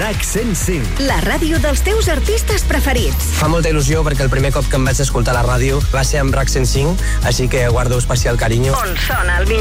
RAC 105. La ràdio dels teus artistes preferits. Fa molta il·lusió perquè el primer cop que em vaig escoltar a la ràdio va ser amb RAC 105, així que guardo especial carinyo. On sona el millor